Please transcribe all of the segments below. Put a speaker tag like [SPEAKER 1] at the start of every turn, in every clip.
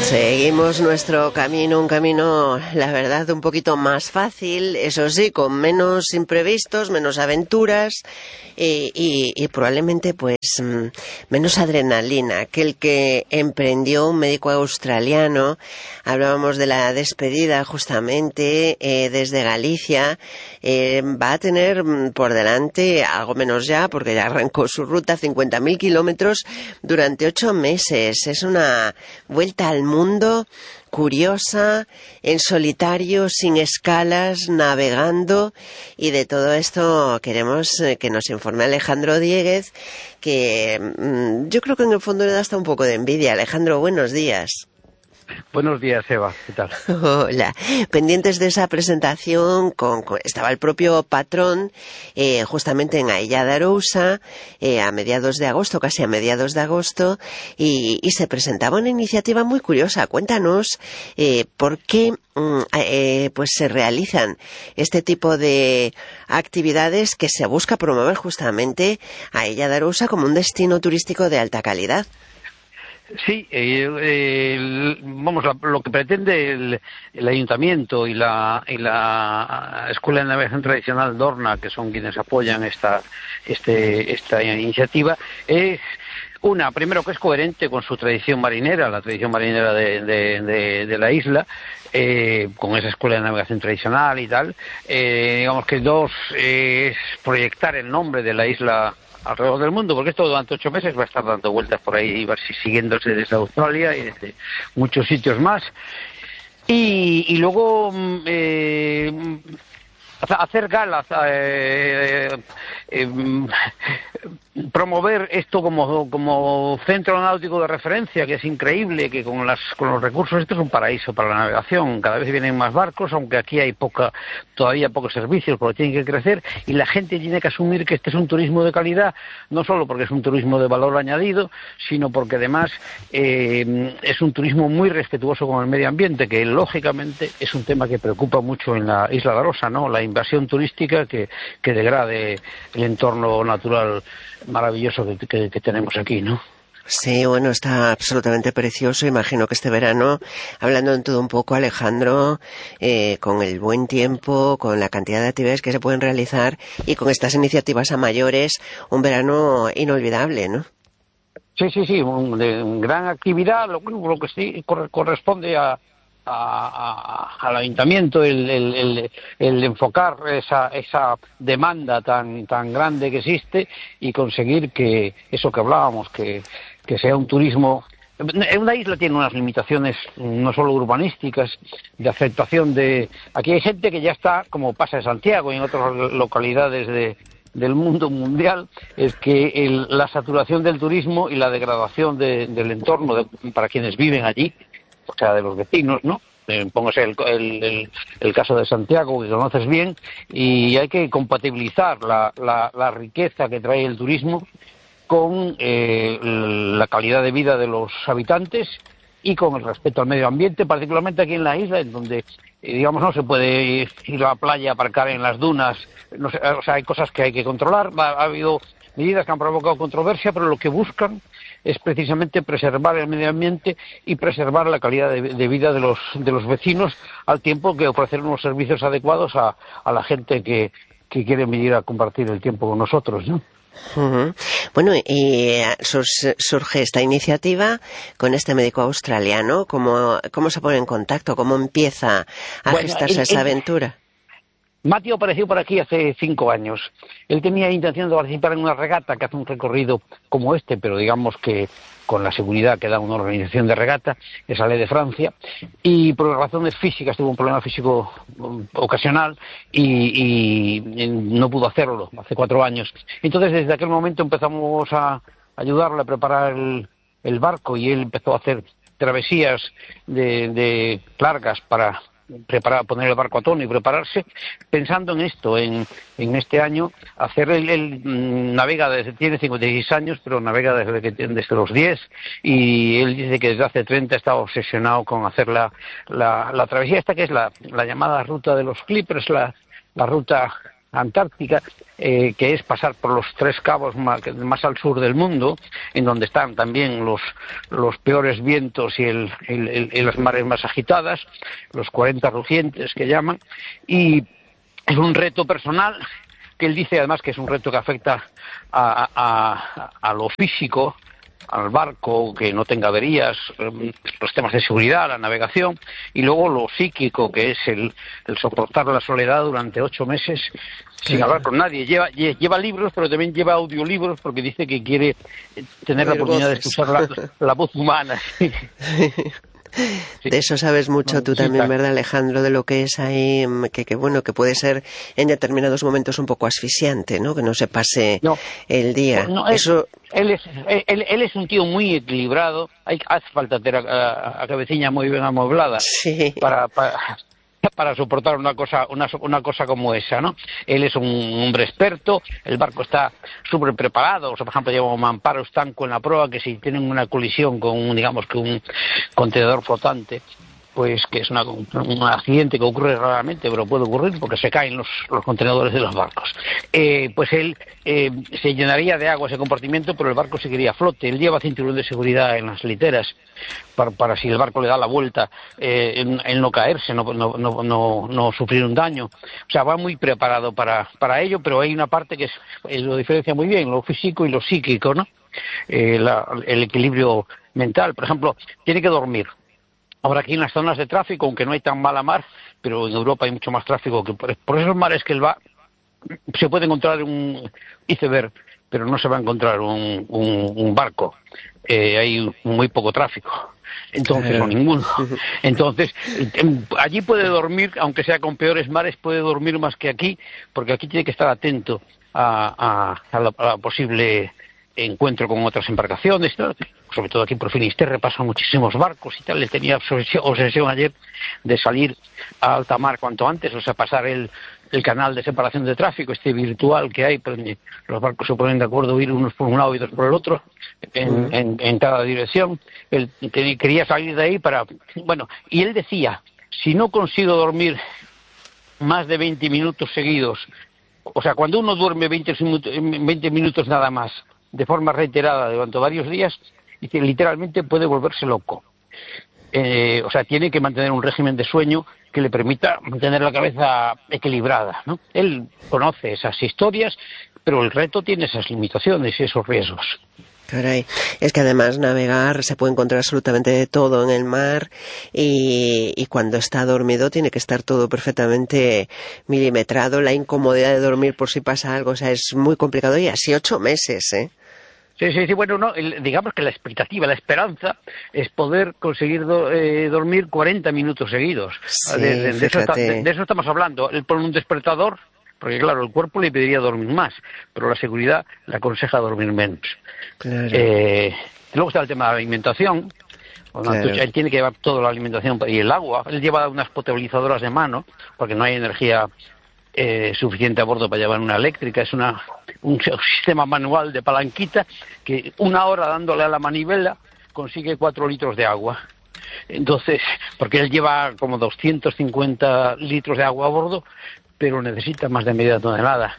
[SPEAKER 1] Seguimos nuestro camino, un camino, la verdad, un poquito más fácil, eso sí, con menos imprevistos, menos aventuras y probablemente pues menos adrenalina que el que emprendió un médico australiano. Hablábamos de la despedida justamente desde Galicia. Va a tener por delante algo menos ya, porque ya arrancó su ruta, 50.000 kilómetros durante 8 meses. Es una vuelta al mundo curiosa, en solitario, sin escalas, navegando, y de todo esto queremos que nos informe Alejandro Dieguez, que yo creo que en el fondo le da hasta un poco de envidia. Alejandro, buenos días.
[SPEAKER 2] Buenos días, Eva. ¿Qué tal?
[SPEAKER 1] Hola. Pendientes de esa presentación, estaba el propio patrón justamente en Ailla de Arousa a mediados de agosto, casi a mediados de agosto, y se presentaba una iniciativa muy curiosa. Cuéntanos por qué pues se realizan este tipo de actividades que se busca promover justamente a Ailla de Arousa como un destino turístico de alta calidad.
[SPEAKER 2] Sí, lo que pretende el ayuntamiento y la Escuela de Navegación Tradicional Dorna, que son quienes apoyan esta iniciativa, es primero que es coherente con su tradición marinera, la tradición marinera de la isla, con esa escuela de navegación tradicional y tal. Digamos que es proyectar el nombre de la isla alrededor del mundo, porque esto durante 8 meses va a estar dando vueltas por ahí y va siguiéndose desde Australia y desde muchos sitios más. Y luego hacer galas, promover esto como centro náutico de referencia, que es increíble, que con los recursos esto es un paraíso para la navegación. Cada vez vienen más barcos, aunque aquí hay todavía pocos servicios, porque tienen que crecer, y la gente tiene que asumir que este es un turismo de calidad, no solo porque es un turismo de valor añadido, sino porque además es un turismo muy respetuoso con el medio ambiente, que lógicamente es un tema que preocupa mucho en la isla de Arosa, ¿no? La invasión turística que degrade el entorno natural maravilloso que tenemos aquí, ¿no?
[SPEAKER 1] Sí, bueno, está absolutamente precioso. Imagino que este verano, hablando en todo un poco, Alejandro, con el buen tiempo, con la cantidad de actividades que se pueden realizar y con estas iniciativas a mayores, un verano inolvidable, ¿no?
[SPEAKER 2] Sí, una gran actividad. Lo que sí corresponde al ayuntamiento el enfocar esa demanda tan grande que existe y conseguir que eso que hablábamos, que sea un turismo. Una isla tiene unas limitaciones no solo urbanísticas, de aceptación aquí hay gente que ya está, como pasa en Santiago y en otras localidades del mundo mundial, es que la saturación del turismo y la degradación del entorno para quienes viven allí, o sea, de los vecinos, ¿no? Póngase el caso de Santiago, que conoces bien, y hay que compatibilizar la riqueza que trae el turismo con la calidad de vida de los habitantes y con el respeto al medio ambiente, particularmente aquí en la isla, en donde, digamos, no se puede ir a la playa, aparcar en las dunas, no sé, o sea, hay cosas que hay que controlar. Ha habido medidas que han provocado controversia, pero lo que buscan es precisamente preservar el medio ambiente y preservar la calidad de vida de los vecinos, al tiempo que ofrecer unos servicios adecuados a la gente que quiere venir a compartir el tiempo con nosotros, ¿no?
[SPEAKER 1] Uh-huh. Bueno, y surge esta iniciativa con este médico australiano. ¿Cómo se pone en contacto? ¿Cómo empieza a gestarse esa aventura?
[SPEAKER 2] Matthew apareció por aquí hace 5 años. Él tenía intención de participar en una regata que hace un recorrido como este, pero digamos que con la seguridad que da una organización de regata, que sale de Francia, y por razones físicas tuvo un problema físico ocasional y no pudo hacerlo hace 4 años. Entonces, desde aquel momento empezamos a ayudarle a preparar el barco, y él empezó a hacer travesías de largas para poner el barco a tono y prepararse, pensando en esto, en este año, él navega tiene 56 años, pero navega desde los 10, y él dice que desde hace 30 está obsesionado con hacer la travesía esta, que es la llamada ruta de los Clippers, la ruta Antártica, que es pasar por los 3 cabos más al sur del mundo, en donde están también los peores vientos y las mares más agitadas, los 40 rugientes que llaman, y es un reto personal que él dice además que es un reto que afecta a lo físico, al barco, que no tenga averías, los temas de seguridad, la navegación, y luego lo psíquico, que es el soportar la soledad durante 8 meses sin hablar con nadie. Lleva libros, pero también lleva audiolibros, porque dice que quiere tener la oportunidad de escuchar la voz humana.
[SPEAKER 1] Sí. De eso sabes mucho tú también, ¿verdad, Alejandro? De lo que es ahí, que bueno, que puede ser en determinados momentos un poco asfixiante, ¿no? Que no se pase el día. Eso...
[SPEAKER 2] Él es un tío muy equilibrado. Hace falta tener a cabecilla muy bien amueblada para soportar una cosa como esa, ¿no? Él es un hombre experto, el barco está súper preparado. O sea, por ejemplo, lleva un mamparo estanco en la proa, que si tienen una colisión con un contenedor flotante, pues que es un accidente que ocurre raramente, pero puede ocurrir porque se caen los contenedores de los barcos. Pues él se llenaría de agua ese compartimiento, pero el barco seguiría a flote. Él lleva cinturón de seguridad en las literas para si el barco le da la vuelta, en no caerse, no sufrir un daño. O sea, va muy preparado para ello, pero hay una parte que lo diferencia muy bien, lo físico y lo psíquico, ¿no? El equilibrio mental. Por ejemplo, tiene que dormir. Ahora aquí en las zonas de tráfico, aunque no hay tan mala mar, pero en Europa hay mucho más tráfico, que por esos mares que él va, se puede encontrar un iceberg, pero no se va a encontrar un barco. Hay muy poco tráfico, entonces, o ninguno. Entonces, allí puede dormir, aunque sea con peores mares, puede dormir más que aquí, porque aquí tiene que estar atento a la posible encuentro con otras embarcaciones, ¿no? Sobre todo aquí por Finisterre pasan muchísimos barcos y tal. Le tenía obsesión ayer de salir a alta mar cuanto antes, o sea, pasar el canal de separación de tráfico, virtual que hay, pues los barcos se ponen de acuerdo, ir unos por un lado y otros por el otro, en cada dirección. Él quería salir de ahí y él decía, si no consigo dormir más de 20 minutos seguidos, o sea, cuando uno duerme 20 minutos nada más, de forma reiterada durante varios días, dice, literalmente puede volverse loco. O sea, tiene que mantener un régimen de sueño que le permita mantener la cabeza equilibrada, ¿no? Él conoce esas historias, pero el reto tiene esas limitaciones y esos riesgos.
[SPEAKER 1] Caray, es que además navegar se puede encontrar absolutamente de todo en el mar y cuando está dormido tiene que estar todo perfectamente milimetrado. La incomodidad de dormir por si pasa algo, o sea, es muy complicado y así 8 meses, ¿eh?
[SPEAKER 2] Sí, bueno, digamos que la expectativa, la esperanza es poder conseguir dormir 40 minutos seguidos.
[SPEAKER 1] Sí,
[SPEAKER 2] de eso estamos hablando. Él pone un despertador, porque claro, el cuerpo le pediría dormir más, pero la seguridad le aconseja dormir menos.
[SPEAKER 1] Claro.
[SPEAKER 2] Luego está el tema de la alimentación. Claro. Él tiene que llevar toda la alimentación y el agua. Él lleva unas potabilizadoras de mano, porque no hay energía suficiente a bordo para llevar una eléctrica. Es un sistema manual de palanquita que 1 hora dándole a la manivela consigue 4 litros de agua. Entonces, porque él lleva como 250 litros de agua a bordo, pero necesita más de media tonelada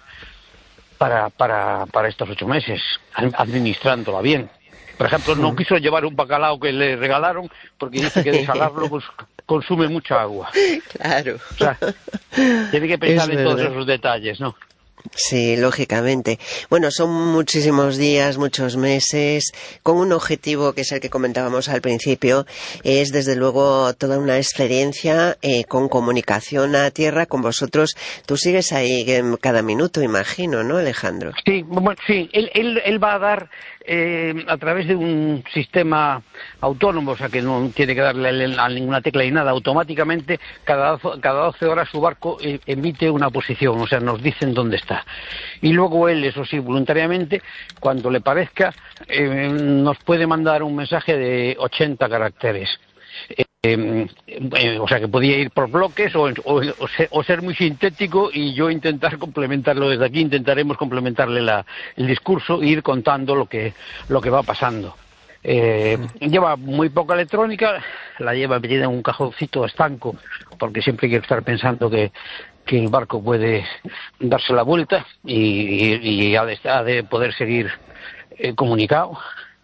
[SPEAKER 2] para estos 8 meses, administrándola bien. Por ejemplo, no quiso llevar un bacalao que le regalaron porque dice que desalarlo consume mucha agua.
[SPEAKER 1] Claro.
[SPEAKER 2] O sea, tiene que pensar en todos esos detalles, ¿no?
[SPEAKER 1] Sí, lógicamente. Bueno, son muchísimos días, muchos meses, con un objetivo que es el que comentábamos al principio, es desde luego toda una experiencia con comunicación a tierra con vosotros. Tú sigues ahí cada minuto, imagino, ¿no, Alejandro?
[SPEAKER 2] Sí, bueno, sí, él va a dar a través de un sistema autónomo, o sea que no tiene que darle a ninguna tecla ni nada, automáticamente cada 12 horas su barco emite una posición, o sea, nos dicen dónde está. Y luego él, eso sí, voluntariamente, cuando le parezca, nos puede mandar un mensaje de 80 caracteres. O sea que podía ir por bloques o ser muy sintético y yo intentar complementarlo desde aquí. Intentaremos complementarle el discurso e ir contando lo que va pasando. Lleva muy poca electrónica, la lleva metida en un cajoncito estanco, porque siempre hay que estar pensando que el barco puede darse la vuelta y ha de poder seguir comunicado.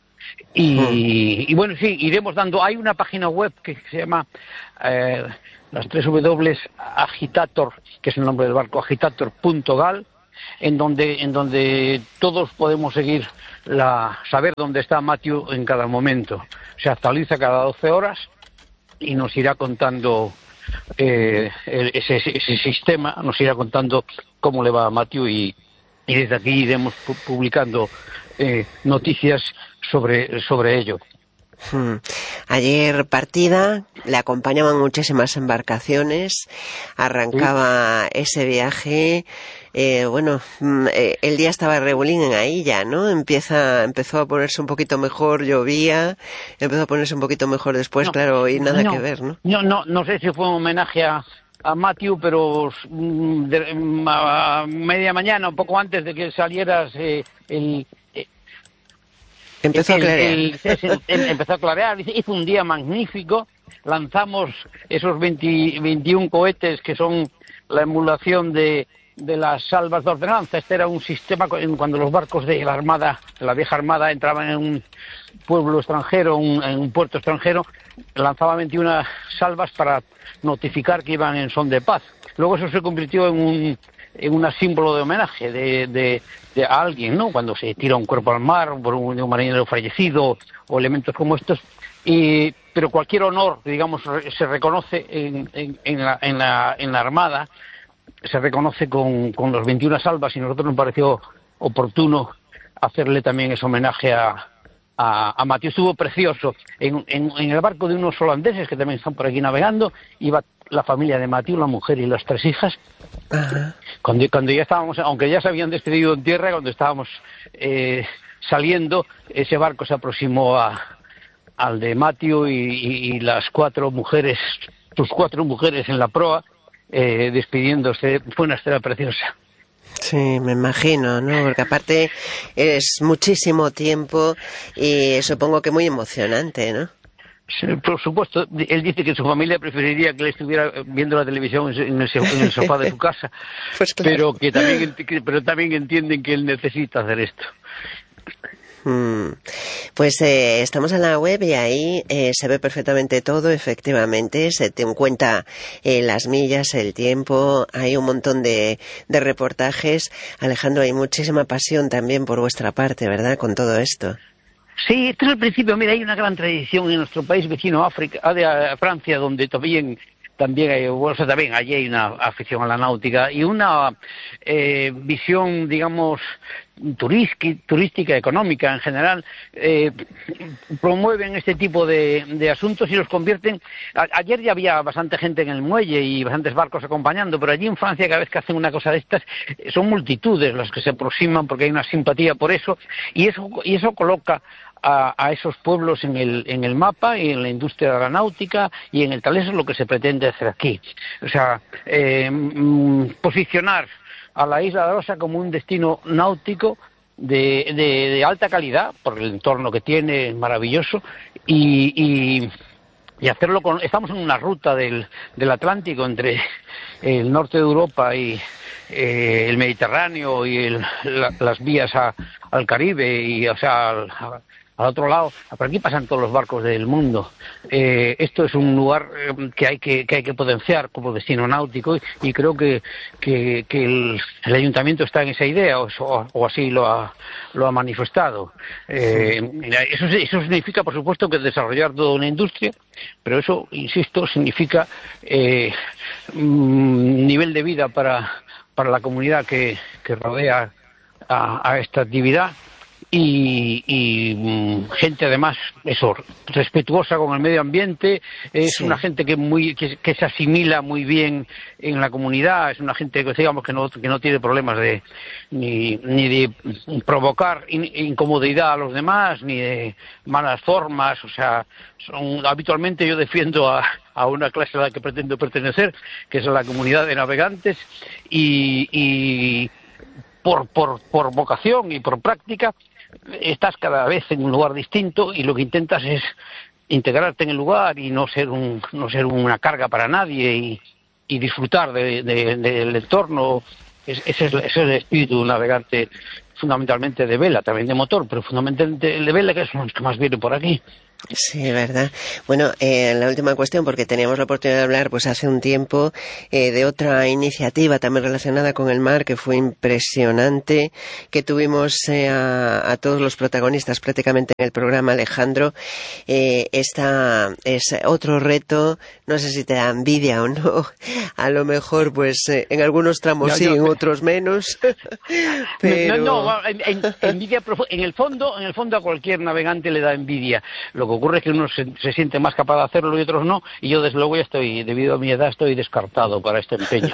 [SPEAKER 2] Y bueno, sí, iremos dando. Hay una página web que se llama las 3W Agitator, que es el nombre del barco, agitator.gal, en donde todos podemos seguir saber dónde está Matthew en cada momento. Se actualiza cada 12 horas y nos irá contando ese sistema, nos irá contando cómo le va a Matthew y desde aquí iremos publicando noticias sobre ello.
[SPEAKER 1] Ayer partida, le acompañaban muchísimas embarcaciones, arrancaba ese viaje, el día estaba regulín en Ailla, ¿no? Empezó a ponerse un poquito mejor, llovía, empezó a ponerse un poquito mejor después, claro, y nada que ver, ¿no?
[SPEAKER 2] No sé si fue un homenaje a Matthew, pero a media mañana, un poco antes de que salieras,
[SPEAKER 1] empezó a clarear.
[SPEAKER 2] Empezó a clarear, hizo un día magnífico, lanzamos esos 21 cohetes que son la emulación de las salvas de ordenanza. Este era un sistema cuando los barcos de la Armada, la vieja Armada, entraban en un pueblo extranjero, en un puerto extranjero, lanzaba 21 salvas para notificar que iban en son de paz. Luego eso se convirtió en un símbolo de homenaje de a alguien, ¿no? Cuando se tira un cuerpo al mar por un marinero fallecido o elementos como estos. Pero cualquier honor, digamos, se reconoce en la Armada, se reconoce con los 21 salvas, y a nosotros nos pareció oportuno hacerle también ese homenaje a Matthew. Estuvo precioso. En el barco de unos holandeses que también están por aquí navegando, iba la familia de Matthew, la mujer y las 3 hijas.
[SPEAKER 1] Ajá.
[SPEAKER 2] Cuando ya estábamos, aunque ya se habían despedido en tierra, cuando estábamos saliendo, ese barco se aproximó al de Matthew y las 4 mujeres, sus 4 mujeres en la proa, despidiéndose. Fue una escena preciosa.
[SPEAKER 1] Sí, me imagino, ¿no? Porque aparte es muchísimo tiempo y supongo que muy emocionante, ¿no?
[SPEAKER 2] Sí, por supuesto. Él dice que su familia preferiría que le estuviera viendo la televisión en el sofá de su casa,
[SPEAKER 1] pues claro.
[SPEAKER 2] pero también entienden que él necesita hacer esto.
[SPEAKER 1] Pues estamos en la web y ahí se ve perfectamente todo, efectivamente, se te cuenta las millas, el tiempo, hay un montón de reportajes. Alejandro, hay muchísima pasión también por vuestra parte, ¿verdad?, con todo esto.
[SPEAKER 2] Sí, esto es el principio. Mira, hay una gran tradición en nuestro país vecino, Francia, donde también allí hay una afición a la náutica y una visión, digamos, turística, económica en general. Promueven este tipo de asuntos y los convierten. Ayer ya había bastante gente en el muelle y bastantes barcos acompañando, pero allí en Francia, cada vez que hacen una cosa de estas, son multitudes las que se aproximan porque hay una simpatía por eso, y eso coloca a esos pueblos en el mapa y en la industria de la náutica, y en tal es lo que se pretende hacer aquí. O sea, posicionar a la isla de Arosa como un destino náutico de alta calidad, por el entorno que tiene, maravilloso, y hacerlo estamos en una ruta del Atlántico entre el norte de Europa y el Mediterráneo y las vías al Caribe, y o sea al otro lado. Por aquí pasan todos los barcos del mundo. Esto es un lugar que hay que potenciar como destino náutico, y creo que el ayuntamiento está en esa idea, o así lo ha manifestado. Eso significa, por supuesto, que desarrollar toda una industria, pero eso, insisto, significa nivel de vida para la comunidad que rodea a esta actividad. Y gente, además, eso, respetuosa con el medio ambiente. Es sí. Una gente que se asimila muy bien en la comunidad. Es una gente que, digamos, que no tiene problemas ni de provocar incomodidad a los demás, ni de malas formas. O sea, habitualmente yo defiendo a una clase a la que pretendo pertenecer, que es la comunidad de navegantes, y por vocación y por práctica, estás cada vez en un lugar distinto y lo que intentas es integrarte en el lugar y no ser una carga para nadie y disfrutar del entorno. Ese es el espíritu de un navegante, fundamentalmente de vela, también de motor, pero fundamentalmente de vela, que es los que más vienen por aquí.
[SPEAKER 1] Sí, verdad. Bueno, la última cuestión, porque teníamos la oportunidad de hablar pues hace un tiempo de otra iniciativa también relacionada con el mar, que fue impresionante, que tuvimos a todos los protagonistas prácticamente en el programa, Alejandro. Esta es otro reto, no sé si te da envidia o no, a lo mejor pues en algunos tramos sí, en otros menos, pero...
[SPEAKER 2] No, envidia, en el fondo a cualquier navegante le da envidia. Lo que ocurre es que uno se siente más capaz de hacerlo y otros no, y yo desde luego ya debido a mi edad, estoy descartado para este empeño.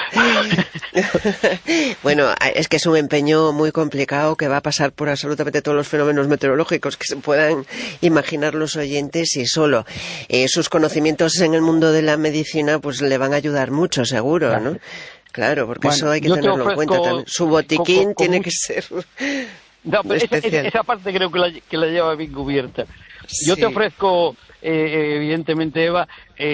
[SPEAKER 1] Bueno, es que es un empeño muy complicado que va a pasar por absolutamente todos los fenómenos meteorológicos que se puedan imaginar los oyentes, y solo sus conocimientos en el mundo de la medicina pues le van a ayudar mucho, seguro, ¿no? Claro, porque bueno, eso hay que tenerlo en cuenta también. Su botiquín tiene que ser
[SPEAKER 2] especial. Esa parte creo que la lleva bien cubierta. Sí. Yo te ofrezco, evidentemente, Eva,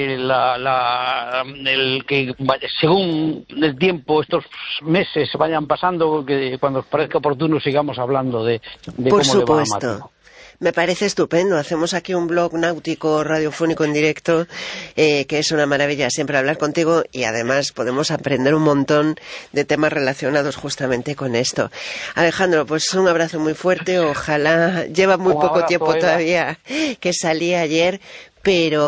[SPEAKER 2] el que según el tiempo, estos meses vayan pasando, que cuando os parezca oportuno sigamos hablando de
[SPEAKER 1] Por
[SPEAKER 2] cómo
[SPEAKER 1] supuesto.
[SPEAKER 2] le va a Máximo.
[SPEAKER 1] Me parece estupendo. Hacemos aquí un blog náutico radiofónico en directo, que es una maravilla siempre hablar contigo, y además podemos aprender un montón de temas relacionados justamente con esto. Alejandro, pues un abrazo muy fuerte. Ojalá, lleva muy poco tiempo todavía que salí ayer, pero